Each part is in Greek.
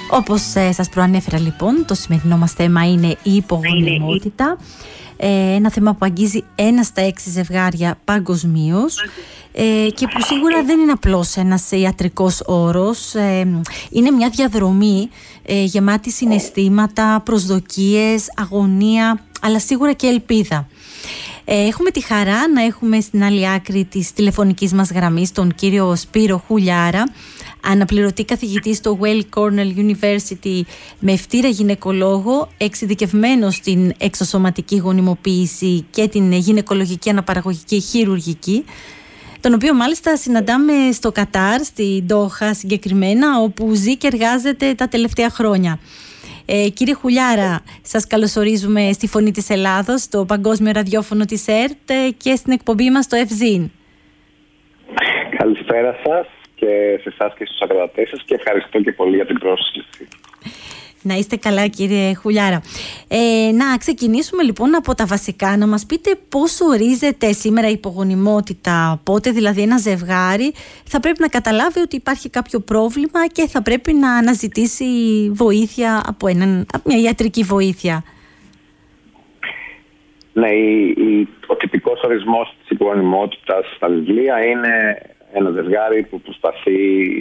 Όπως σας προανέφερα λοιπόν, το σημερινό μας θέμα είναι η υπογονιμότητα. Ένα θέμα που αγγίζει 1 στα 6 ζευγάρια παγκοσμίως και που σίγουρα δεν είναι απλώς ένας ιατρικός όρος. Είναι μια διαδρομή γεμάτη συναισθήματα, προσδοκίες, αγωνία, αλλά σίγουρα και ελπίδα. Έχουμε τη χαρά να έχουμε στην άλλη άκρη της τηλεφωνικής μας γραμμής τον κύριο Σπύρο Χουλιάρα, αναπληρωτή καθηγητή στο Weill Cornell University με ευτήρα γυναικολόγο, εξειδικευμένο στην εξωσωματική γονιμοποίηση και την γυναικολογική αναπαραγωγική χειρουργική, τον οποίο μάλιστα συναντάμε στο Κατάρ, στη Ντόχα συγκεκριμένα, όπου ζει και εργάζεται τα τελευταία χρόνια. Κύριε Χουλιάρα, σας καλωσορίζουμε στη Φωνή της Ελλάδος, στο παγκόσμιο ραδιόφωνο της ΕΡΤ και στην εκπομπή μας στο ΕΦΖΙΝ. Καλησπέρα σας και σε εσάς και στους ακροατές σας και ευχαριστώ και πολύ για την πρόσκληση. Να είστε καλά, κύριε Χουλιάρα. Να ξεκινήσουμε λοιπόν από τα βασικά. Να μας πείτε πώς ορίζεται σήμερα η υπογονιμότητα, πότε δηλαδή ένα ζευγάρι θα πρέπει να καταλάβει ότι υπάρχει κάποιο πρόβλημα και θα πρέπει να αναζητήσει βοήθεια από μια ιατρική βοήθεια. Ναι, ο τυπικός ορισμός της υπογονιμότητας στα βιβλία είναι ένα ζευγάρι που προσπαθεί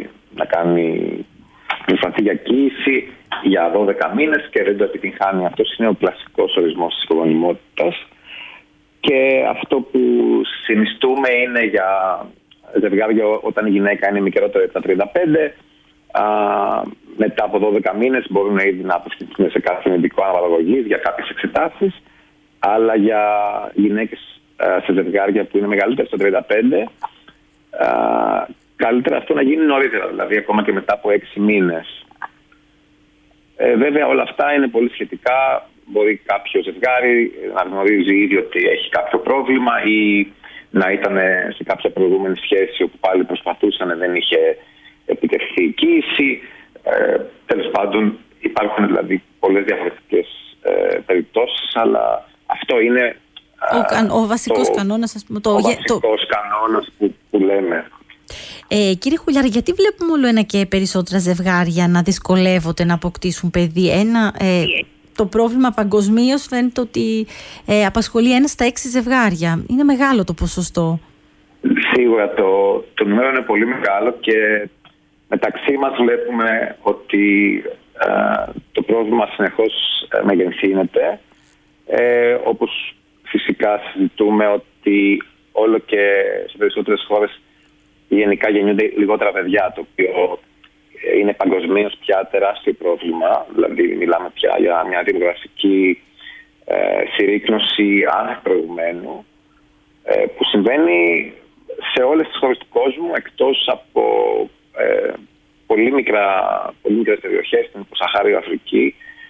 για κοίηση για 12 μήνες και δεν το επιτυγχάνει. Αυτός είναι ο κλασικός ορισμός της υπογονιμότητας. Και αυτό που συνιστούμε είναι για ζευγάρια όταν η γυναίκα είναι μικρότερη από τα 35, μετά από 12 μήνες μπορούν ήδη να απευθυνθούν σε κάθε ειδικό αναπαραγωγής για κάποιες εξετάσεις, αλλά για γυναίκες σε ζευγάρια που είναι μεγαλύτερες από τα 35, καλύτερα αυτό να γίνει νωρίτερα, δηλαδή ακόμα και μετά από 6 μήνες. Βέβαια όλα αυτά είναι πολύ σχετικά. Μπορεί κάποιο ζευγάρι να γνωρίζει ήδη ότι έχει κάποιο πρόβλημα ή να ήταν σε κάποια προηγούμενη σχέση όπου πάλι προσπαθούσαν, δεν είχε επιτευχθεί η κοίηση. Τέλος πάντων υπάρχουν δηλαδή πολλές διαφορετικές περιπτώσεις, αλλά αυτό είναι ο βασικός κανόνας, ας πούμε, ο βασικός κανόνας που λέμε. Κύριε Χουλιάρα, γιατί βλέπουμε όλο ένα και περισσότερα ζευγάρια να δυσκολεύονται να αποκτήσουν παιδί? Το πρόβλημα παγκοσμίως φαίνεται ότι απασχολεί 1 στα 6 ζευγάρια. Είναι μεγάλο το ποσοστό. Σίγουρα το νούμερο είναι πολύ μεγάλο και μεταξύ μας βλέπουμε ότι το πρόβλημα συνεχώς μεγενθύνεται. Όπως φυσικά συζητούμε ότι όλο και σε περισσότερες χώρες γενικά γεννιούνται λιγότερα παιδιά, το οποίο είναι παγκοσμίως πια τεράστιο πρόβλημα. Δηλαδή μιλάμε πια για μια δημογραφική συρρίκνωση άνευ προηγουμένου, που συμβαίνει σε όλες τις χώρες του κόσμου, εκτός από πολύ μικρές περιοχές στην υποσαχάριο Αφρική,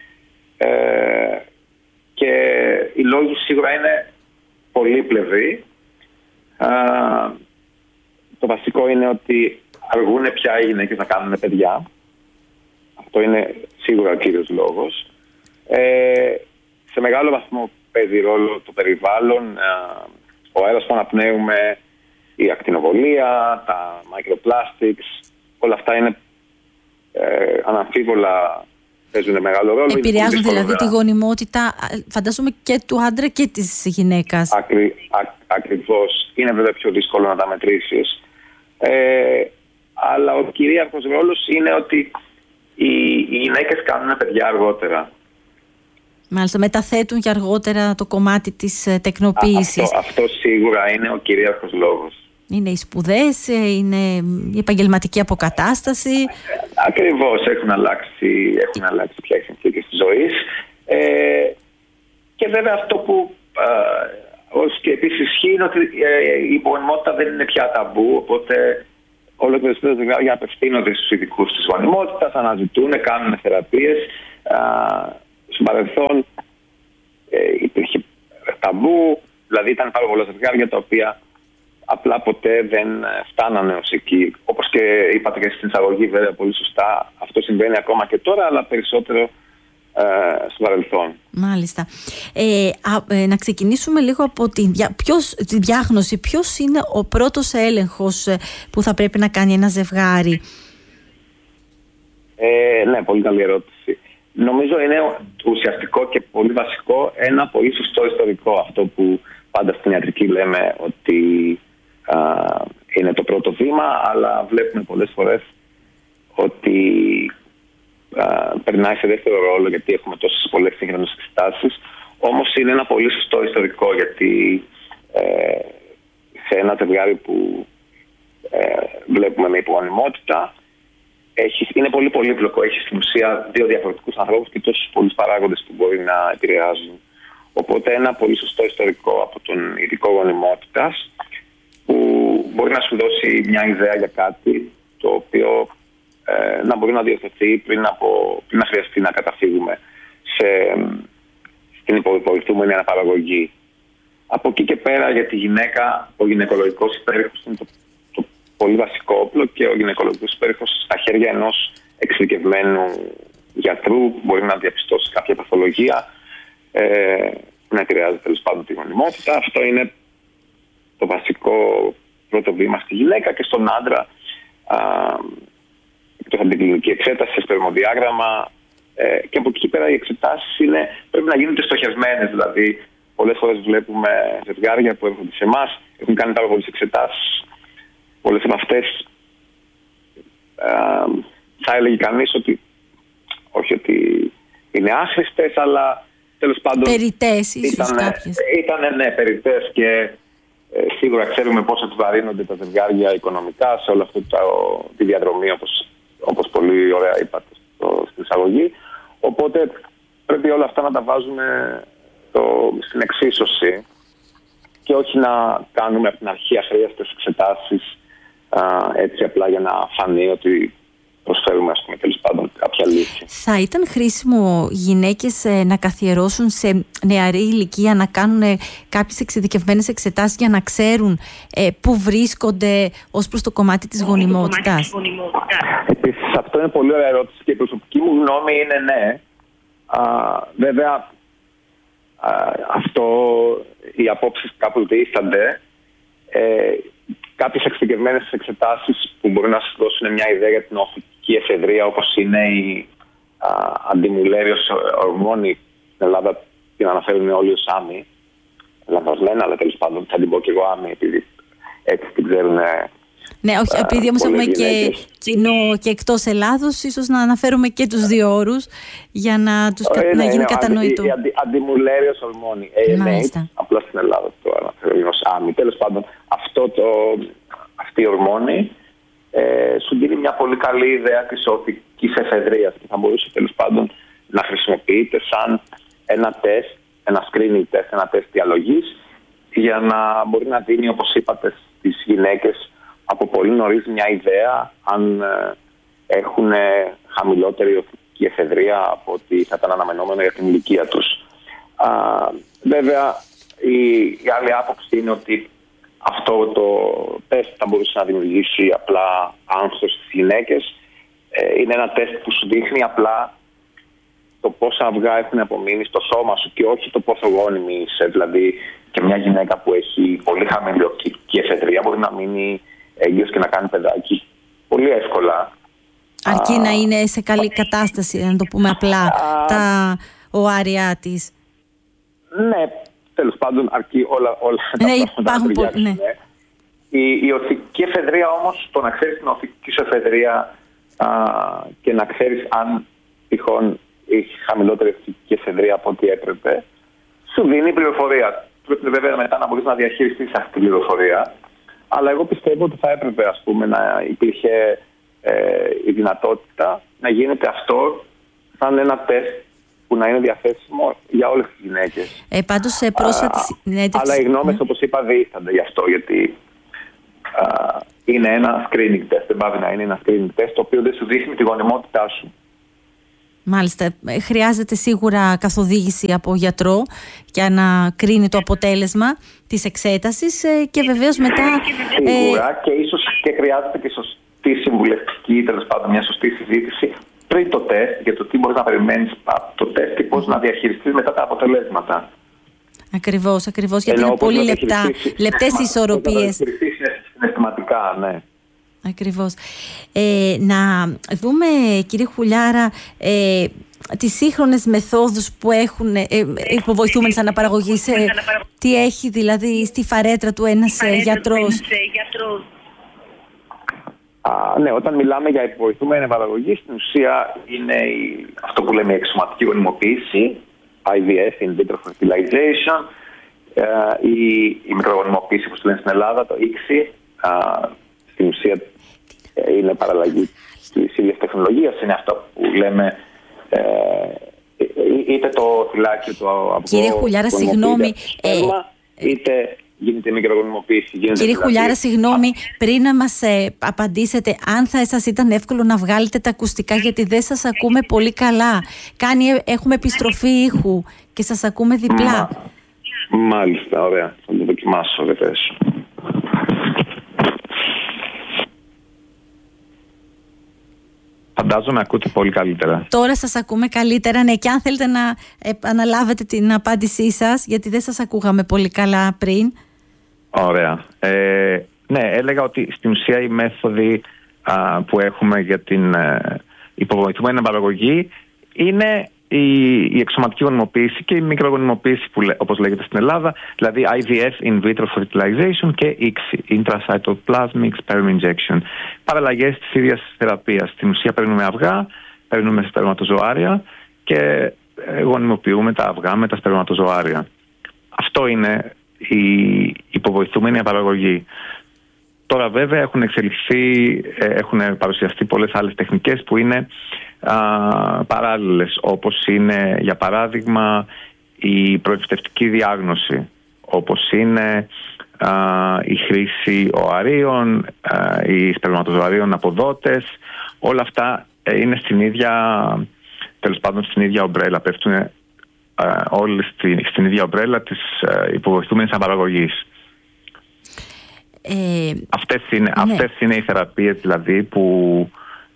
και οι λόγοι σίγουρα είναι πολύπλευροι. Το βασικό είναι ότι αργούν πια οι γυναίκες να κάνουν παιδιά. Αυτό είναι σίγουρα ο κύριος λόγος. Σε μεγάλο βαθμό παίζει ρόλο το περιβάλλον, ο αέρας που αναπνέουμε, η ακτινοβολία, τα microplastics, όλα αυτά είναι αναμφίβολα παίζουν μεγάλο ρόλο. Επηρεάζουν δηλαδή τη γονιμότητα, φαντάζομαι, και του άντρα και της γυναίκας. Ακριβώς. Είναι βέβαια πιο δύσκολο να τα μετρήσεις. Αλλά ο κυρίαρχος ρόλος είναι ότι οι γυναίκες κάνουν παιδιά αργότερα. Μάλιστα, μεταθέτουν και αργότερα το κομμάτι της τεκνοποίησης. Αυτό σίγουρα είναι ο κυρίαρχος λόγος. Είναι οι σπουδές, είναι η επαγγελματική αποκατάσταση. Ακριβώς, έχουν αλλάξει πια οι συνθήκες της ζωής. Και βέβαια αυτό που ως και επίσης ισχύει είναι ότι η υπογονιμότητα δεν είναι πια ταμπού, οπότε όλο και περισσότερα ζευγάρια απευθύνονται στους ειδικούς της γονιμότητας, αναζητούν, κάνουν θεραπείες. Στο παρελθόν υπήρχε ταμπού, δηλαδή ήταν πάρα πολλά ζευγάρια τα οποία απλά ποτέ δεν φτάνανε ως εκεί. Όπως και είπατε και στην εισαγωγή, βέβαια πολύ σωστά, αυτό συμβαίνει ακόμα και τώρα, αλλά περισσότερο στο παρελθόν. Μάλιστα. Να ξεκινήσουμε λίγο από τη διάγνωση. Ποιος είναι ο πρώτος έλεγχος που θα πρέπει να κάνει ένα ζευγάρι? Ναι, πολύ καλή ερώτηση. Νομίζω είναι ουσιαστικό και πολύ βασικό ένα πολύ σωστό ιστορικό. Αυτό που πάντα στην ιατρική λέμε ότι είναι το πρώτο βήμα, αλλά βλέπουμε πολλές φορές ότι περνάει σε δεύτερο ρόλο, γιατί έχουμε τόσες πολλές σύγχρονες εξετάσεις. Όμως είναι ένα πολύ σωστό ιστορικό, γιατί σε ένα ζευγάρι που βλέπουμε με υπογονιμότητα είναι πολύ πολύπλοκο. Έχει στην ουσία δύο διαφορετικούς ανθρώπους και τόσους πολλούς παράγοντες που μπορεί να επηρεάζουν. Οπότε ένα πολύ σωστό ιστορικό από τον ειδικό γονιμότητας που μπορεί να σου δώσει μια ιδέα για κάτι το οποίο να μπορεί να διορθωθεί πριν να χρειαστεί να καταφύγουμε στην υποβοηθούμενη αναπαραγωγή. Από εκεί και πέρα για τη γυναίκα, ο γυναικολογικός υπέρηχος είναι το πολύ βασικό όπλο, και ο γυναικολογικός υπέρηχος στα χέρια ενός εξειδικευμένου γιατρού μπορεί να διαπιστώσει κάποια παθολογία που να επηρεάζει τέλος πάντων τη γονιμότητα. Αυτό είναι το βασικό πρώτο βήμα στη γυναίκα, και στον άντρα εκτός από την κλινική εξέταση, σπερμοδιάγραμμα, και από εκεί πέρα οι εξετάσεις πρέπει να γίνονται στοχευμένες. Δηλαδή, πολλές φορές βλέπουμε ζευγάρια που έρχονται σε εμάς, έχουν κάνει πάρα πολλές εξετάσεις. Πολλές από αυτές θα έλεγε κανείς ότι όχι ότι είναι άχρηστες, αλλά τέλος πάντων περιττές ίσως κάποιες. Ήταν περιττές, και σίγουρα ξέρουμε πώς επιβαρύνονται τα ζευγάρια οικονομικά σε όλο αυτό τη διαδρομή, όπως πολύ ωραία είπατε στην εισαγωγή. Οπότε πρέπει όλα αυτά να τα βάζουμε στην εξίσωση και όχι να κάνουμε από την αρχή αχρίαστες εξετάσεις έτσι απλά για να φανεί ότι προσφέρουμε, ας πούμε, τέλος πάντων κάποια λύση. Θα ήταν χρήσιμο γυναίκες να καθιερώσουν σε νεαρή ηλικία να κάνουν κάποιες εξειδικευμένες εξετάσεις για να ξέρουν πού βρίσκονται ως προς το κομμάτι της γονιμότητας? Επίσης, αυτό είναι πολύ ωραία ερώτηση και η προσωπική μου γνώμη είναι ναι. Βέβαια, οι απόψεις κάπου διήστανται. Κάποιες εξειδικευμένες εξετάσεις που μπορεί να σας δώσουν μια ιδέα για την οφική εφεδρεία, όπως είναι η αντιμουλέριος ορμόνη, στην Ελλάδα την αναφέρουν όλοι ως άμυ, λανθασμένα, αλλά τέλος πάντων θα την πω και εγώ άμυ, επειδή έτσι την ξέρουν. Ναι, όχι, επειδή όμως έχουμε και κοινό και εκτός Ελλάδος, ίσως να αναφέρουμε και τους δύο όρους για να γίνει κατανοητό. Αντιμουλέριος ορμόνη, απλά στην Ελλάδα το αναφέρουν ως άμυ. Τέλος πάντων, αυτή η ορμόνη σου δίνει μια πολύ καλή ιδέα της οφικής εφεδρείας και θα μπορούσε τέλος πάντων να χρησιμοποιείται σαν ένα τεστ, ένα screening test, ένα τεστ διαλογής, για να μπορεί να δίνει, όπως είπατε, στις γυναίκες από πολύ νωρίς μια ιδέα αν έχουν χαμηλότερη οφική εφεδρεία από ό,τι θα ήταν αναμενόμενο για την ηλικία τους. Βέβαια, η άλλη άποψη είναι ότι αυτό το τεστ θα μπορούσε να δημιουργήσει απλά άγχος στις γυναίκες. Είναι ένα τεστ που σου δείχνει απλά το πόσα αυγά έχουν απομείνει στο σώμα σου και όχι το πόσο γόνιμη είσαι. Δηλαδή, και μια γυναίκα που έχει πολύ χαμηλή οφική εφεδρεία μπορεί να μείνει έγκυος και να κάνει παιδάκι πολύ εύκολα. Αρκεί να είναι σε καλή κατάσταση, να το πούμε απλά, τα οάρια της. Ναι, τέλος πάντων, αρκεί όλα τα πράγματα να ταιριάξουν. Ναι. Η οφική εφεδρεία όμως, το να ξέρεις την οφική σου εφεδρεία και να ξέρεις αν τυχόν έχει χαμηλότερη οφική εφεδρεία από ό,τι έπρεπε, σου δίνει πληροφορία. Πρέπει βέβαια μετά να μπορείς να διαχειριστείς αυτή την πληροφορία. Αλλά εγώ πιστεύω ότι θα έπρεπε, ας πούμε, να υπήρχε η δυνατότητα να γίνεται αυτό σαν ένα τεστ που να είναι διαθέσιμο για όλες τις γυναίκες. Πάντως σε πρόσφατη συνέντευξη... Αλλά οι γνώμες, όπως είπα, διήστανται γι' αυτό, γιατί είναι ένα screening test. Δεν πάει να είναι ένα screening test το οποίο δεν σου δείχνει τη γονιμότητά σου. Μάλιστα. Χρειάζεται σίγουρα καθοδήγηση από γιατρό για να κρίνει το αποτέλεσμα της εξέτασης και βεβαίως μετά... Σίγουρα και ίσως και χρειάζεται και σωστή συμβουλευτική, τέλος πάντων μια σωστή συζήτηση πριν το τεστ για το τι μπορείς να περιμένεις από το τεστ και πώς να διαχειριστείς μετά τα αποτελέσματα. Ακριβώς, γιατί είναι πολύ λεπτές ισορροπίες. Να διαχειριστείς συναισθηματικά, ναι. Ακριβώς. Να δούμε, κύριε Χουλιάρα, τις σύγχρονες μεθόδους που έχουν υποβοηθούμενες αναπαραγωγής. Τι έχει δηλαδή στη φαρέτρα του ένας γιατρός? Ναι, όταν μιλάμε για υποβοηθούμενη αναπαραγωγή, στην ουσία είναι αυτό που λέμε εξωματική γονιμοποίηση, IVF, in vitro fertilization, η μικρογονιμοποίηση που λένε στην Ελλάδα, το ICSI. Στην ουσία είναι παραλλαγή της ίδιας τεχνολογίας, είναι αυτό που λέμε είτε το θυλάκι του από Κύριε Χουλιάρα, συγγνώμη, είτε γίνεται μικρογονιμοποίηση. Κύριε Χουλιάρα, συγγνώμη, πριν να μας απαντήσετε, αν θα σας ήταν εύκολο να βγάλετε τα ακουστικά, γιατί δεν σας ακούμε πολύ καλά. Έχουμε επιστροφή ήχου και σας ακούμε διπλά. Μάλιστα, ωραία. Θα το δοκιμάσω, βεβαίως. Φαντάζομαι ακούτε πολύ καλύτερα. Τώρα σας ακούμε καλύτερα, ναι, και αν θέλετε να επαναλάβετε την απάντησή σας, γιατί δεν σας ακούγαμε πολύ καλά πριν. Ωραία. Ναι, έλεγα ότι στην ουσία οι μέθοδοι που έχουμε για την υποβοηθούμενη αναπαραγωγή είναι η εξωματική γονιμοποίηση και η μικρογονιμοποίηση, όπως λέγεται στην Ελλάδα, δηλαδή IVF, in vitro fertilization, και ICSI, intracytoplasmic sperm injection. Παραλλαγές της ίδιας θεραπείας. Στην ουσία παίρνουμε αυγά, παίρνουμε σπερματοζωάρια και γονιμοποιούμε τα αυγά με τα σπερματοζωάρια. Αυτό είναι η υποβοηθούμενη αναπαραγωγή. Τώρα βέβαια έχουν εξελιχθεί, έχουν παρουσιαστεί πολλές άλλες τεχνικές που είναι παράλληλες, όπως είναι για παράδειγμα η προεκπαιδευτική διάγνωση, όπως είναι η χρήση οαρίων, οι σπερματοζωαρίων αποδότες. Όλα αυτά είναι τέλος πάντων στην ίδια ομπρέλα, πέφτουν όλοι στην ίδια ομπρέλα της υποβοηθούμενης αναπαραγωγής. Αυτές είναι οι θεραπείες δηλαδή που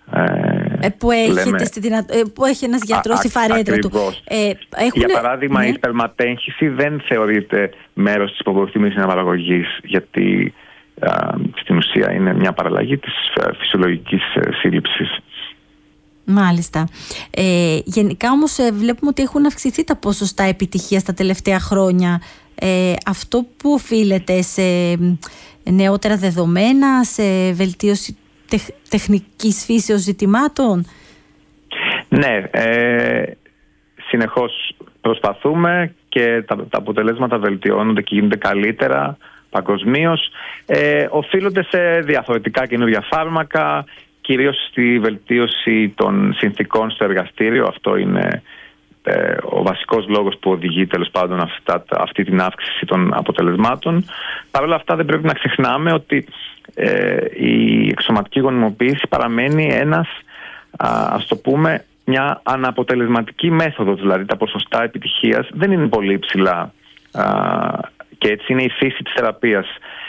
έχει ένας γιατρός στη φαρέτρα του. Για παράδειγμα, η σπερματέγχυση δεν θεωρείται μέρος της υποβοηθούμενης αναπαραγωγής, γιατί στην ουσία είναι μια παραλλαγή της φυσιολογικής σύλληψης. Μάλιστα. Γενικά όμως βλέπουμε ότι έχουν αυξηθεί τα ποσοστά επιτυχίας τα τελευταία χρόνια. Αυτό που οφείλεται σε νεότερα δεδομένα, σε βελτίωση τεχνικής φύσεως ζητημάτων? Ναι, συνεχώς προσπαθούμε και τα αποτελέσματα βελτιώνονται και γίνονται καλύτερα παγκοσμίως. Οφείλονται σε διαφορετικά καινούργια φάρμακα, κυρίως στη βελτίωση των συνθήκων στο εργαστήριο. Αυτό είναι ο βασικός λόγος που οδηγεί τέλος πάντων αυτή την αύξηση των αποτελεσμάτων. Παρ' όλα αυτά δεν πρέπει να ξεχνάμε ότι η εξωματική γονιμοποίηση παραμένει ας το πούμε, μια αναποτελεσματική μέθοδος. Δηλαδή τα ποσοστά επιτυχίας δεν είναι πολύ υψηλά και έτσι είναι η φύση της θεραπείας.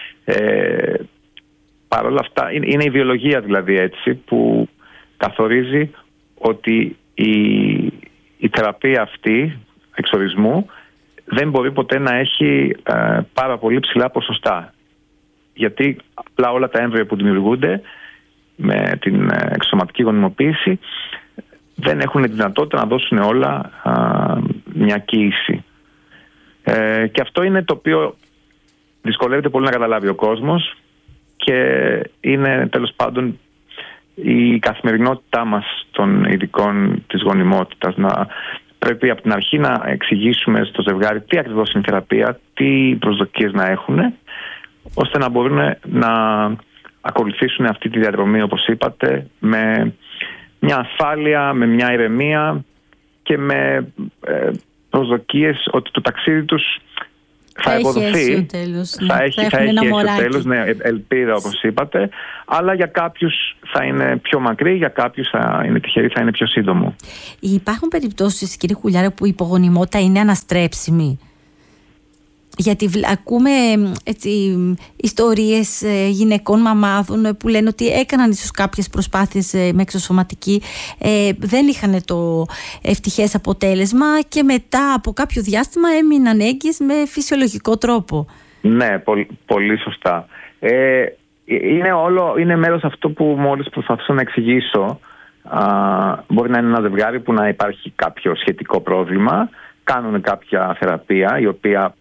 Παρ' όλα αυτά είναι η βιολογία δηλαδή έτσι που καθορίζει ότι η θεραπεία αυτή εξορισμού δεν μπορεί ποτέ να έχει πάρα πολύ ψηλά ποσοστά. Γιατί απλά όλα τα έμβρια που δημιουργούνται με την εξωματική γονιμοποίηση δεν έχουν δυνατότητα να δώσουν όλα μια κοίηση. Και αυτό είναι το οποίο δυσκολεύεται πολύ να καταλάβει ο κόσμος και είναι τέλος πάντων η καθημερινότητά μας των ειδικών της γονιμότητας. Πρέπει από την αρχή να εξηγήσουμε στο ζευγάρι τι ακριβώς είναι η θεραπεία, τι προσδοκίες να έχουν, ώστε να μπορούν να ακολουθήσουν αυτή τη διαδρομή, όπως είπατε, με μια ασφάλεια, με μια ηρεμία και με προσδοκίες ότι το ταξίδι τους θα υποδοθεί, θα έχει τέλος, ναι, ελπίδα όπως είπατε, αλλά για κάποιους θα είναι πιο μακρύ, για κάποιους θα είναι τυχεροί, θα είναι πιο σύντομο. Υπάρχουν περιπτώσεις, κύριε Χουλιάρα, που η υπογονιμότητα είναι αναστρέψιμη? Γιατί ακούμε ιστορίες γυναικών μαμάδων που λένε ότι έκαναν ίσως κάποιες προσπάθειες με εξωσωματική, δεν είχαν το ευτυχές αποτέλεσμα και μετά από κάποιο διάστημα έμειναν έγκυες με φυσιολογικό τρόπο. Ναι, πολύ σωστά. είναι μέρος αυτό που μόλις προσπαθούσα να εξηγήσω. Μπορεί να είναι ένα ζευγάρι που να υπάρχει κάποιο σχετικό πρόβλημα, κάνουν κάποια θεραπεία η οποία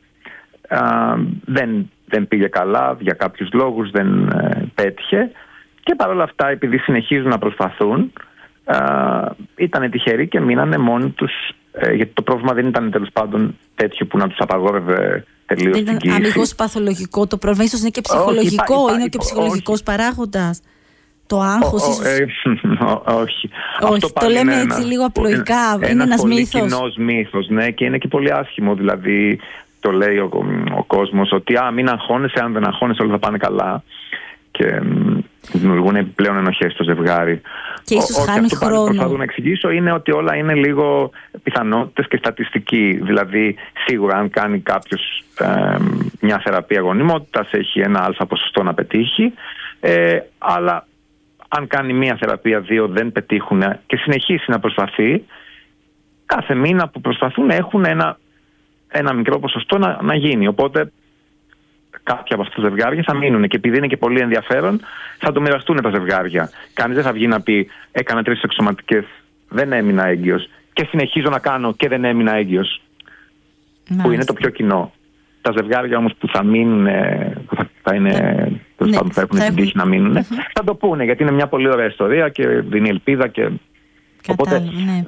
δεν πήγε καλά, για κάποιους λόγους δεν πέτυχε, και παρόλα αυτά, επειδή συνεχίζουν να προσπαθούν, ήταν τυχεροί και μείνανε μόνοι τους, γιατί το πρόβλημα δεν ήταν τέλος πάντων τέτοιο που να τους απαγόρευε τελείως την κοίηση. Δεν ήταν αμυγός παθολογικό το πρόβλημα, ίσως είναι και ψυχολογικό, είναι και ο ψυχολογικός παράγοντας. Το άγχος ίσως. Όχι. Όχι, το λέμε έτσι λίγο απλοϊκά. Είναι ένας πολύ μύθος. κοινός μύθος, ναι, και είναι και πολύ άσχημο. Δηλαδή, το λέει ο κόσμος ότι μην αγχώνεσαι, αν δεν αγχώνεσαι όλα θα πάνε καλά. Και δημιουργούν επιπλέον ενοχές στο ζευγάρι. Και ίσως χάνει χρόνο. Αυτό που προσπαθώ να εξηγήσω είναι ότι όλα είναι λίγο πιθανότητες και στατιστική. Δηλαδή, σίγουρα αν κάνει κάποιος μια θεραπεία γονιμότητας, έχει ένα αλφα ποσοστό να πετύχει. Αλλά αν κάνει μία θεραπεία, 2 δεν πετύχουν και συνεχίσει να προσπαθεί, κάθε μήνα που προσπαθούν έχουν ένα μικρό ποσοστό να γίνει. Οπότε κάποια από αυτά τα ζευγάρια θα μείνουν, και επειδή είναι και πολύ ενδιαφέρον, θα το μοιραστούν τα ζευγάρια. Κανείς δεν θα βγει να πει: έκανα 3 σεξουματικές, δεν έμεινα έγκυος, και συνεχίζω να κάνω και δεν έμεινα έγκυος. Που είναι το πιο κοινό. Τα ζευγάρια όμως που θα μείνουν, που θα έχουν την τύχη να μείνουν, θα το πούνε, γιατί είναι μια πολύ ωραία ιστορία και δίνει ελπίδα. Και οπότε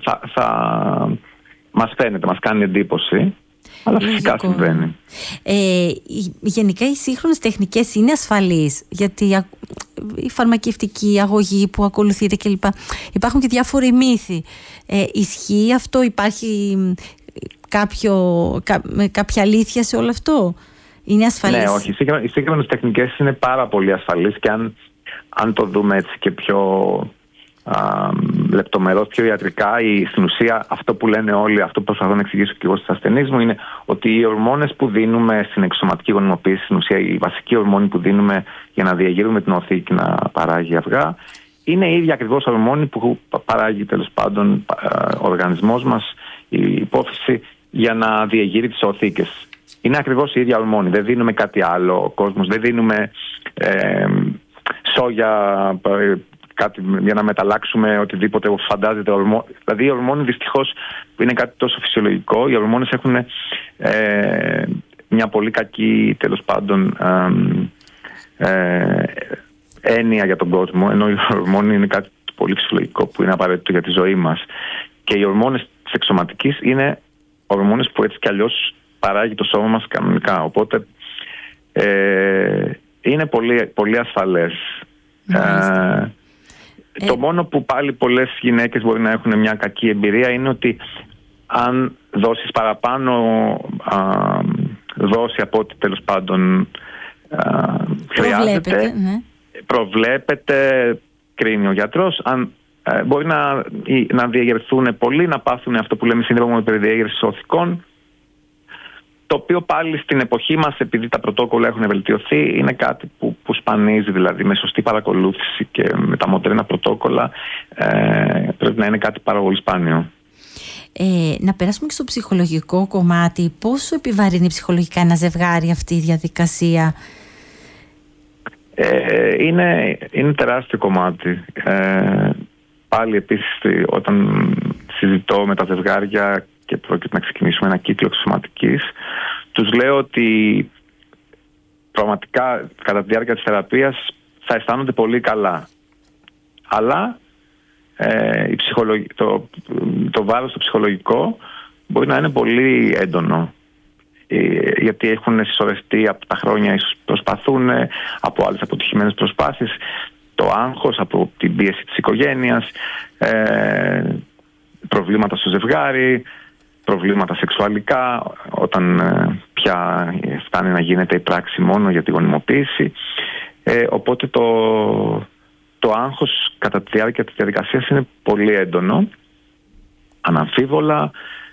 μας φαίνεται, μας κάνει εντύπωση. Αλλά φυσικά συμβαίνει. Γενικά οι σύγχρονες τεχνικές είναι ασφαλείς, γιατί η φαρμακευτική αγωγή που ακολουθείται κλπ. Υπάρχουν και διάφοροι μύθοι. Ισχύει αυτό? Υπάρχει κάποια αλήθεια σε όλο αυτό? Είναι ασφαλής? Ναι, όχι. Οι σύγχρονες τεχνικές είναι πάρα πολύ ασφαλείς, και αν το δούμε έτσι και πιο λεπτομερώς, πιο ιατρικά, στην ουσία αυτό που λένε όλοι, αυτό που προσπαθώ να εξηγήσω και εγώ στους ασθενείς μου, είναι ότι οι ορμόνες που δίνουμε στην εξωματική γονιμοποίηση, στην ουσία η βασική ορμόνη που δίνουμε για να διαγείρουμε την οθή και να παράγει αυγά, είναι η ίδια ακριβώς ορμόνη που παράγει τέλος πάντων ο οργανισμός μας, η υπόφυση, για να διαγείρει τις οθήκες. Είναι ακριβώς η ίδια ορμόνη. Δεν δίνουμε κάτι άλλο ο κόσμος. Δεν δίνουμε σόγια, κάτι για να μεταλλάξουμε οτιδήποτε φαντάζεται. Δηλαδή οι ορμόνοι, δυστυχώς, που είναι κάτι τόσο φυσιολογικό, οι ορμόνες έχουν μια πολύ κακή, τέλος πάντων, έννοια για τον κόσμο, ενώ οι ορμόνοι είναι κάτι πολύ φυσιολογικό που είναι απαραίτητο για τη ζωή μας. Και οι ορμόνες της εξωματικής είναι ορμόνες που έτσι κι αλλιώς παράγει το σώμα μας κανονικά. Οπότε είναι πολύ, πολύ ασφαλές. Το μόνο που πάλι πολλές γυναίκες μπορεί να έχουν μια κακή εμπειρία είναι ότι αν δώσεις παραπάνω δόση από ό,τι τέλος πάντων χρειάζεται, προβλέπεται, κρίνει ο γιατρός, μπορεί να διαγερθούν πολύ, να πάθουν αυτό που λέμε σύνδρομο υπερδιέγερσης οθικών, το οποίο πάλι στην εποχή μας, επειδή τα πρωτόκολλα έχουν βελτιωθεί, είναι κάτι που σπανίζει. Δηλαδή με σωστή παρακολούθηση και με τα μοντέρνα πρωτόκολλα πρέπει να είναι κάτι πάρα πολύ σπάνιο. Να περάσουμε και στο ψυχολογικό κομμάτι. Πόσο επιβαρύνει ψυχολογικά ένα ζευγάρι αυτή η διαδικασία? Είναι τεράστιο κομμάτι. Πάλι επίσης, όταν συζητώ με τα ζευγάρια και πρόκειται να ξεκινήσουμε ένα κύκλο εξωματικής, τους λέω ότι πραγματικά κατά τη διάρκεια της θεραπείας θα αισθάνονται πολύ καλά. Αλλά το βάρος το ψυχολογικό μπορεί να είναι πολύ έντονο, γιατί έχουν συσσωρευτεί από τα χρόνια, ίσως προσπαθούν, από άλλες αποτυχημένες προσπάθειες, το άγχος από την πίεση της οικογένειας, προβλήματα στο ζευγάρι, προβλήματα σεξουαλικά, όταν πια φτάνει να γίνεται η πράξη μόνο για τη γονιμοποίηση. Οπότε το άγχος κατά τη διάρκεια της διαδικασίας είναι πολύ έντονο, αναμφίβολα.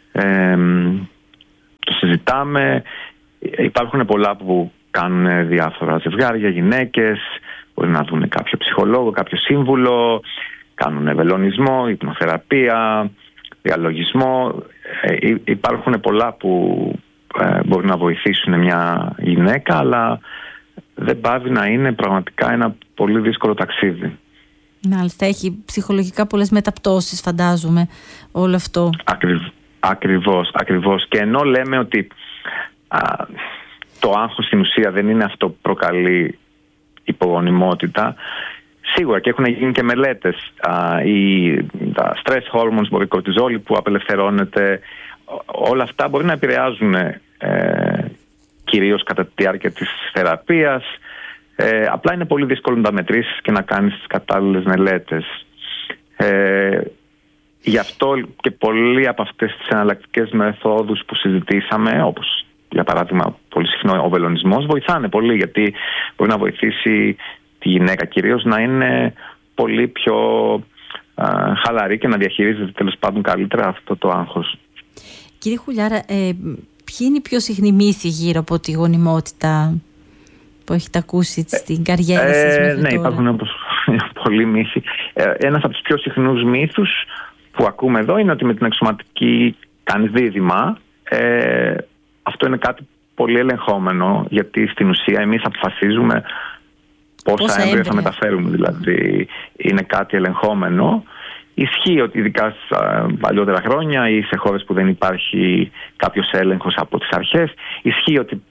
Το συζητάμε. Υπάρχουν πολλά που κάνουν διάφορα ζευγάρια, γυναίκες, μπορεί να δουν κάποιο ψυχολόγο, κάποιο σύμβουλο, κάνουν βελονισμό, υπνοθεραπεία, διαλογισμό. Υπάρχουν πολλά που μπορεί να βοηθήσουν μια γυναίκα, αλλά δεν πάβει να είναι πραγματικά ένα πολύ δύσκολο ταξίδι. Μάλιστα, έχει ψυχολογικά πολλές μεταπτώσεις, φαντάζομαι, όλο αυτό. Ακριβώς. Και ενώ λέμε ότι το άγχος στην ουσία δεν είναι αυτό που προκαλεί υπογονιμότητα, σίγουρα και έχουν γίνει και μελέτες. Τα stress hormones, η κορτιζόλη που απελευθερώνεται, όλα αυτά μπορεί να επηρεάζουν κυρίως κατά τη διάρκεια της θεραπείας. Απλά είναι πολύ δύσκολο να τα μετρήσεις και να κάνεις τις κατάλληλες μελέτες. Γι' αυτό και πολλοί από αυτές τις εναλλακτικές μεθόδους που συζητήσαμε, όπως για παράδειγμα πολύ συχνό ο βελονισμός, βοηθάνε πολύ, γιατί μπορεί να βοηθήσει τη γυναίκα κυρίως να είναι πολύ πιο χαλαρή και να διαχειρίζεται τέλος πάντων καλύτερα αυτό το άγχος. Κύριε Χουλιάρα, ποιοι είναι οι πιο συχνοί μύθοι γύρω από τη γονιμότητα που έχετε ακούσει στην καριέρα σας μέχρι τώρα? Ναι, υπάρχουν πολλοί μύθοι. Ένας από τους πιο συχνούς μύθους που ακούμε εδώ είναι ότι με την εξωματική κάνεις δίδυμα. Αυτό είναι κάτι πολύ ελεγχόμενο, γιατί στην ουσία εμείς αποφασίζουμε πόσα έμβρια θα μεταφέρουμε. Δηλαδή είναι κάτι ελεγχόμενο. Ισχύει ότι ειδικά στα παλιότερα χρόνια ή σε χώρες που δεν υπάρχει κάποιος έλεγχος από τις αρχές, ισχύει ότι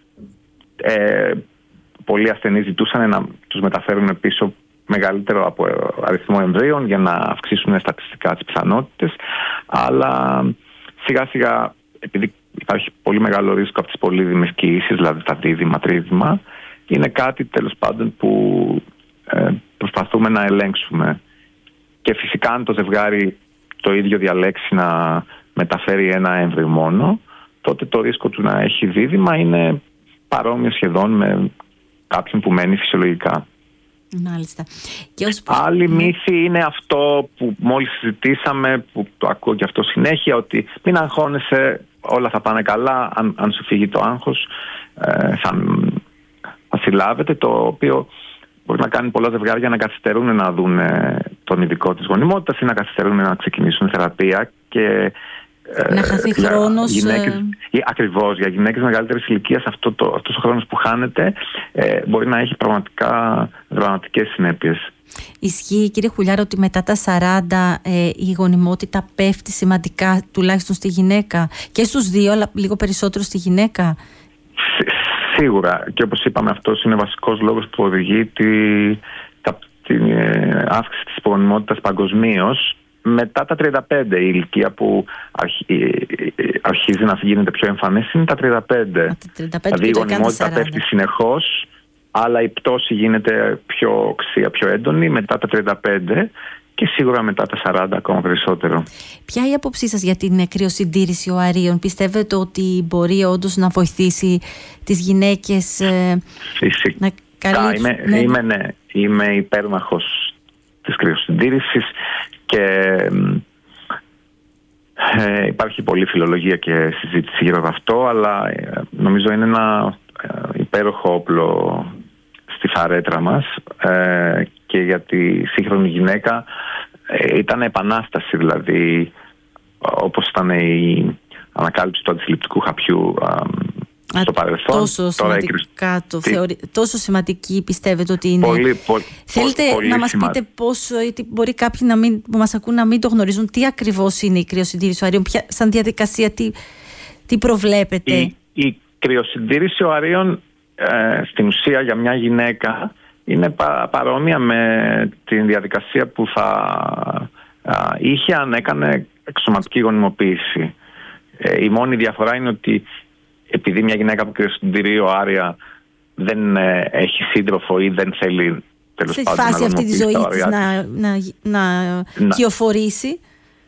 πολλοί ασθενείς ζητούσαν να τους μεταφέρουν πίσω μεγαλύτερο από αριθμό εμβρίων για να αυξήσουν στατιστικά τις πιθανότητες. Αλλά σιγά σιγά, επειδή υπάρχει πολύ μεγάλο ρίσκο από τις πολύδημες κοίησεις, δηλαδή τα δίδυμα, τρίδυμα, είναι κάτι τέλος πάντων που προσπαθούμε να ελέγξουμε. Και φυσικά αν το ζευγάρι το ίδιο διαλέξει να μεταφέρει ένα έμβριο μόνο, τότε το ρίσκο του να έχει δίδυμα είναι παρόμοιο σχεδόν με κάποιον που μένει φυσιολογικά. Μάλιστα. Άλλη μύθη είναι αυτό που μόλις συζητήσαμε, που το ακούω και αυτό συνέχεια, ότι μην αγχώνεσαι, όλα θα πάνε καλά, αν σου φύγει το άγχος θα συλλάβετε, το οποίο μπορεί να κάνει πολλά ζευγάρια να καθυστερούν να δουν τον ειδικό της γονιμότητας ή να καθυστερούν να ξεκινήσουν θεραπεία και να χαθεί χρόνος. Ακριβώς, για γυναίκες μεγαλύτερης ηλικίας αυτός ο χρόνος που χάνεται μπορεί να έχει πραγματικά δραματικές συνέπειες. Ισχύει, κύριε Χουλιάρα, ότι μετά τα 40 η γονιμότητα πέφτει σημαντικά, τουλάχιστον στη γυναίκα, και στους δύο, αλλά λίγο περισσότερο στη γυναίκα? Σίγουρα, και όπως είπαμε, αυτός είναι βασικός λόγος που οδηγεί την αύξηση της υπογονιμότητας παγκοσμίως. Μετά τα 35, η ηλικία που αρχίζει να γίνεται πιο εμφανής είναι τα 35. Δηλαδή η γονιμότητα πέφτει συνεχώς, αλλά η πτώση γίνεται πιο οξία, πιο έντονη μετά τα 35 και σίγουρα μετά τα 40 ακόμα περισσότερο. Ποια είναι η άποψή σας για την κρυοσυντήρηση οαρίων? Πιστεύετε ότι μπορεί όντως να βοηθήσει τις γυναίκες να καλύψουν? Είμαι υπέρμαχος της κρυοσυντήρησης και υπάρχει πολλή φιλολογία και συζήτηση γύρω από αυτό, αλλά νομίζω είναι ένα υπέροχο όπλο στη φαρέτρα μας και για τη σύγχρονη γυναίκα ήταν επανάσταση, δηλαδή όπως ήταν η ανακάλυψη του αντισυλληπτικού χαπιού στο παρελθόν. Τόσο σημαντική πιστεύετε ότι είναι? Θέλετε να μας πείτε πώς, γιατί μπορεί κάποιοι που μας ακούν να μην το γνωρίζουν, τι ακριβώς είναι η κρυοσυντήρηση οαρίων, σαν διαδικασία τι προβλέπετε? Η κρυοσυντήρηση οαρίων στην ουσία για μια γυναίκα είναι παρόμοια με την διαδικασία που θα είχε αν έκανε εξωματική γονιμοποίηση. Η μόνη διαφορά είναι ότι επειδή μια γυναίκα που κρυοσυντηρεί οάρια δεν έχει σύντροφο ή δεν θέλει τέλος πάντων σε φάση αυτή τη ζωή της να κυοφορήσει.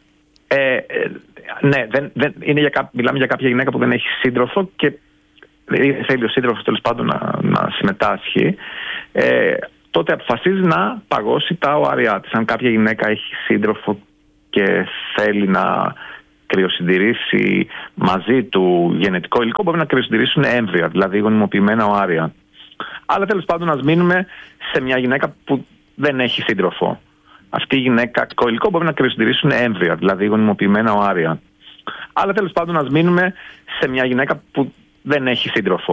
Ναι, μιλάμε για κάποια γυναίκα που δεν έχει σύντροφο και θέλει ο σύντροφος τέλος πάντων να συμμετάσχει, τότε αποφασίζει να παγώσει τα οάρια της. Αν κάποια γυναίκα έχει σύντροφο και θέλει να κρυοσυντηρήσει μαζί του γενετικό υλικό, μπορεί να κρυοσυντηρήσουν έμβρια, δηλαδή γονιμοποιημένα οάρια. Αλλά τέλος πάντων ας μείνουμε σε μια γυναίκα που δεν έχει σύντροφο. Αυτή η γυναίκα υλικό μπορεί να κρυοσυντηρήσουν έμβρια, δηλαδή γονιμοποιημένα οάρια. Αλλά τέλος πάντων ας μείνουμε σε μια γυναίκα που δεν έχει σύντροφο.